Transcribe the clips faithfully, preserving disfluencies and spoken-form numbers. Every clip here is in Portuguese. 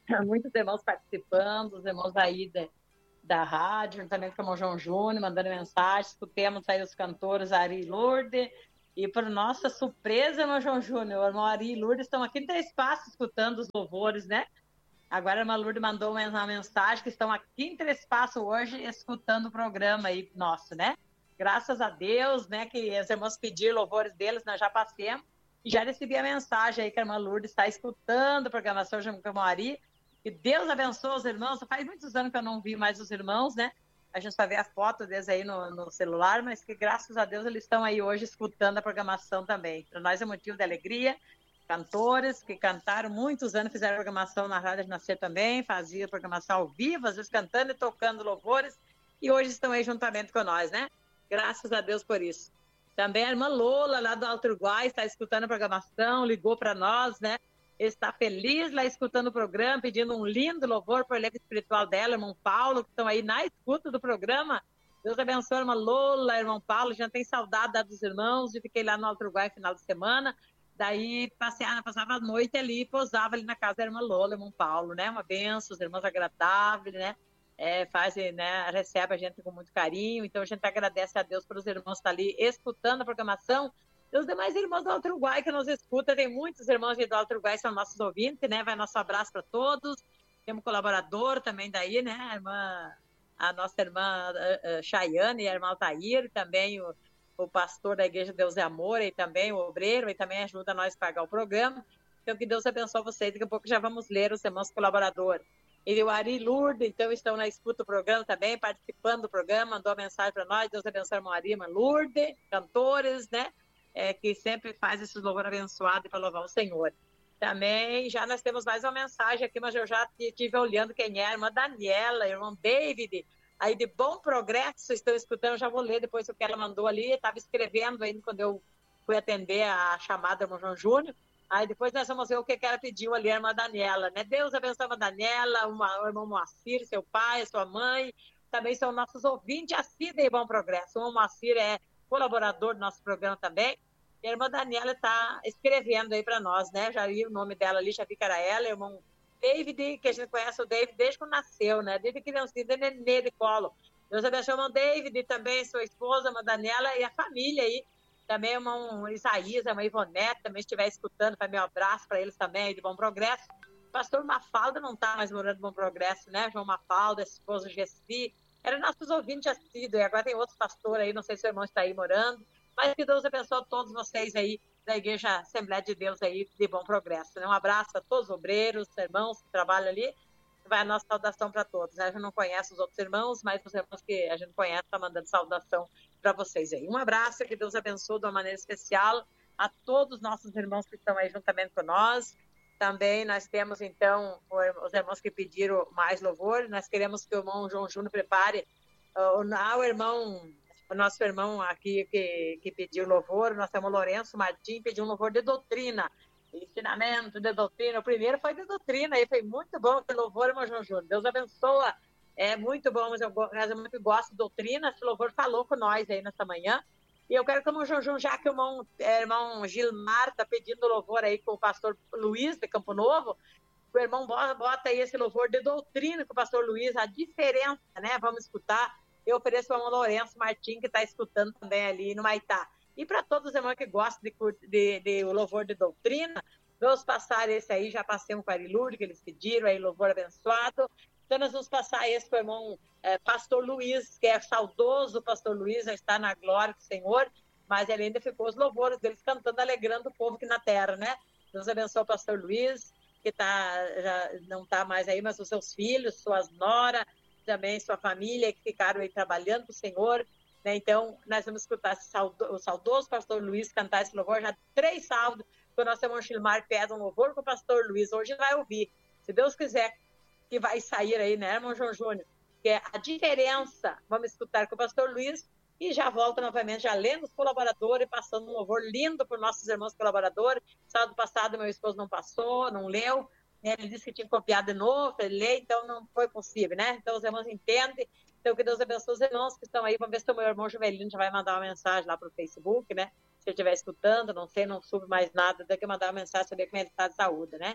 muitos irmãos participando, os irmãos aí da, da rádio, juntamente com o irmão João Júnior, mandando mensagem, escutemos aí os cantores Ari e Lourdes, e para nossa surpresa, irmão João Júnior, o irmão Ari e Lourdes estão aqui em Três Passos escutando os louvores, né? Agora a irmã Lourdes mandou uma mensagem que estão aqui em Três Passos hoje escutando o programa aí nosso, né? Graças a Deus, né, que os irmãos pediram louvores deles, nós já passemos, e já recebi a mensagem aí que a irmã Lourdes está escutando a programação de Ari. Que Deus abençoe os irmãos. Faz muitos anos que eu não vi mais os irmãos, né? A gente só vê a foto deles aí no, no celular, mas que graças a Deus eles estão aí hoje escutando a programação também. Para nós é motivo de alegria. Cantores que cantaram muitos anos, fizeram programação na Rádio Nascer também, faziam programação ao vivo, às vezes cantando e tocando louvores, e hoje estão aí juntamente com nós, né? Graças a Deus por isso. Também a irmã Lola, lá do Alto Uruguai, está escutando a programação, ligou para nós, né? Está feliz lá escutando o programa, pedindo um lindo louvor para o elenco espiritual dela, irmão Paulo, que estão aí na escuta do programa. Deus abençoe a irmã Lola, irmão Paulo, já tem saudade dos irmãos, e fiquei lá no Alto Uruguai no final de semana. Daí passeava, passava a noite ali, posava ali na casa da irmã Lola, irmão Paulo, né? Uma benção, os irmãos agradáveis, né? É, fazem, né? Recebe a gente com muito carinho, então a gente agradece a Deus pelos irmãos estar ali escutando a programação. E os demais irmãos do Alto Uruguai que nos escutam, tem muitos irmãos do Alto Uruguai, são nossos ouvintes, né? Vai nosso abraço para todos. Temos um colaborador também daí, né? A irmã, a nossa irmã uh, uh, Chayane e a irmã Altair, também o o pastor da Igreja Deus é Amor, e também o obreiro, e também ajuda nós a pagar o programa. Então, que Deus abençoe vocês. Daqui a pouco já vamos ler os irmãos colaboradores. E o Ari e Lourdes, então, estão na escuta do programa também, participando do programa, mandou uma mensagem para nós. Deus abençoe a irmã Ari, irmã Lourdes, cantores, né? É, que sempre faz esses louvores abençoados para louvar o Senhor. Também, já nós temos mais uma mensagem aqui, mas eu já estive olhando quem é, a irmã Daniela, irmão David, aí de Bom Progresso, estão escutando, eu já vou ler depois o que ela mandou ali, estava escrevendo ainda quando eu fui atender a chamada do irmão João Júnior, aí depois nós vamos ver o que, que ela pediu ali, a irmã Daniela, né? Deus abençoe a irmã Daniela, uma, o irmão Moacir, seu pai, sua mãe, também são nossos ouvintes, assíduos em Bom Progresso. O irmão Moacir é colaborador do nosso programa também, e a irmã Daniela está escrevendo aí para nós, né? Já vi o nome dela ali, já vi que era ela, irmão David, que a gente conhece o David desde quando nasceu, né? Desde criancinha, desde nenê de colo. Deus abençoe o irmão David, também sua esposa, a irmã Daniela, e a família aí. Também o irmão Isaías, a irmã Ivonete, também estiver escutando, para meu abraço para eles também, aí de Bom Progresso. O pastor Mafalda não está mais morando em Bom Progresso, né? João Mafalda, esposa Gessi, eram nossos ouvintes assíduos, e agora tem outros pastores aí, não sei se o irmão está aí morando, mas que Deus abençoe a todos vocês aí, da Igreja Assembleia de Deus aí, de Bom Progresso. Né? Um abraço a todos os obreiros, irmãos que trabalham ali. Vai a nossa saudação para todos. Né? A gente não conhece os outros irmãos, mas os irmãos que a gente conhece estão mandando saudação para vocês aí. Um abraço, que Deus abençoe de uma maneira especial a todos os nossos irmãos que estão aí juntamente com nós. Também nós temos, então, os irmãos que pediram mais louvor. Nós queremos que o irmão João Júnior prepare uh, o irmão... O nosso irmão aqui que, que pediu louvor, o nosso irmão Lourenço Martim pediu um louvor de doutrina, ensinamento de doutrina. O primeiro foi de doutrina, e foi muito bom o louvor, irmão João Júnior. Deus abençoa, é muito bom, mas eu, eu muito gosto de doutrina. Esse louvor falou com nós aí nessa manhã. E eu quero que o irmão João Júnior, já que o irmão, é, irmão Gilmar está pedindo louvor aí com o pastor Luiz de Campo Novo, o irmão bota aí esse louvor de doutrina com o pastor Luiz, a diferença, né? Vamos escutar. Eu ofereço para o irmão Lourenço Martim, que está escutando também ali no Maitá. E para todos os irmãos que gostam de, de, de louvor de doutrina, vamos passar esse aí, já passei um com a Arilurde, que eles pediram, aí louvor abençoado. Então nós vamos passar esse para o irmão é, pastor Luiz, que é saudoso, o pastor Luiz já está na glória do Senhor, mas ele ainda ficou os louvores deles cantando, alegrando o povo aqui na terra, né? Deus abençoe o pastor Luiz, que tá, já não está mais aí, mas os seus filhos, suas noras, também sua família, que ficaram aí trabalhando para o Senhor, né? Então, nós vamos escutar esse saudo, o saudoso pastor Luiz cantar esse louvor, já três sábados, que o nosso irmão Gilmar pede um louvor com o pastor Luiz, hoje vai ouvir, se Deus quiser, que vai sair aí, né, irmão João Júnior, que é a diferença, vamos escutar com o pastor Luiz, e já volta novamente, já lendo os colaboradores, passando um louvor lindo para os nossos irmãos colaboradores. Sábado passado, meu esposo não passou, não leu, ele disse que tinha copiado de novo, ele lê, então não foi possível, né? Então os irmãos entendem. Então que Deus abençoe os irmãos que estão aí. Vamos ver se o meu irmão Juvelino já vai mandar uma mensagem lá para o Facebook, né? Se ele estiver escutando, não sei, não soube mais nada, daqui mandar uma mensagem, saber como ele está de saúde, né?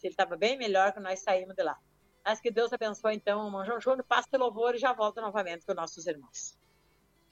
Ele estava bem melhor que nós saímos de lá. Mas que Deus abençoe, então, o irmão João Júnior, passe louvor e já volta novamente com nossos irmãos.